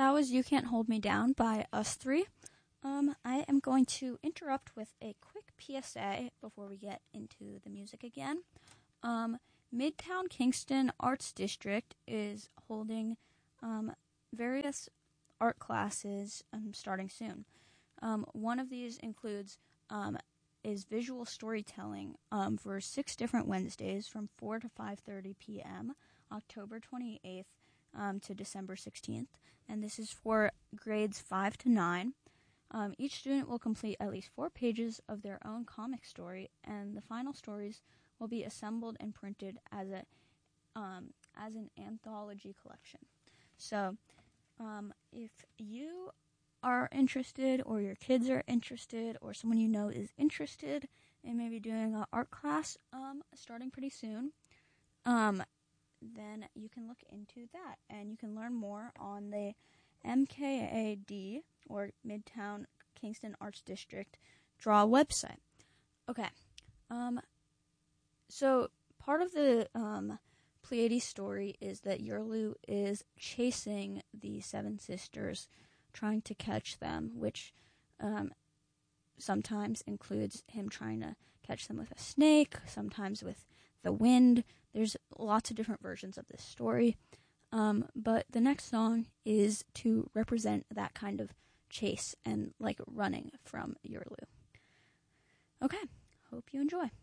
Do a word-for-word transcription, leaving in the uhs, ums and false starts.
that was You Can't Hold Me Down by Us Three. Um, I am going to interrupt with a quick P S A before we get into the music again. Um, Midtown Kingston Arts District is holding um, various art classes um, starting soon. Um, one of these includes um, is visual storytelling um, for six different Wednesdays from four to five thirty p.m. October twenty-eighth um, to December sixteenth, and this is for grades five to nine. Um, each student will complete at least four pages of their own comic story, and the final stories will be assembled and printed as a um, as an anthology collection. So, um, if you are interested, or your kids are interested, or someone you know is interested in maybe doing an art class um, starting pretty soon, um, then you can look into that, and you can learn more on the M K A D, or Midtown Kingston Arts District, Draw website. Okay, um, so part of the um, Pleiades story is that Yerlu is chasing the Seven Sisters, trying to catch them, which um, sometimes includes him trying to catch them with a snake, sometimes with the wind. There's lots of different versions of this story. Um, but the next song is to represent that kind of chase and like running from Yerlu. Okay, hope you enjoy.